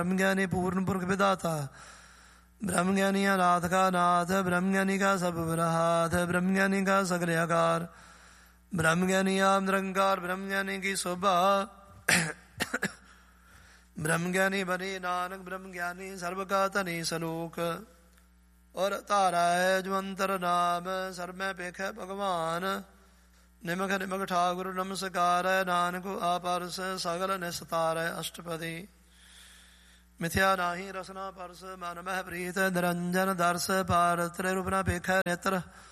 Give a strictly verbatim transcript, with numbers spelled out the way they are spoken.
ब्रह्म ज्ञानी पूर्ण पुरख विदाता, ब्रह्म ज्ञानी अनाथ का नाथ, ब्रह्म ज्ञानी का सब हाथ, ब्रह्म ज्ञानी का सगले आकार, ब्रह्म ज्ञानी आप निरंकार, ब्रह्म ज्ञानी की शोभा, ब्रह्म ज्ञानी बनी नानक, ब्रह्म ज्ञानी सर्व का तनी सलोक। और तारा है जो अंतर नाम, सर में पेख है भगवान, निमक निमक ठाकुर नमस्कार, नानक आपरस सगल निस्तार। अष्टपदी मिथ्या नाही रसना परस, मन मह प्रीत निरंजन दर्श, पार त्रिरूपना पेख नेत्र,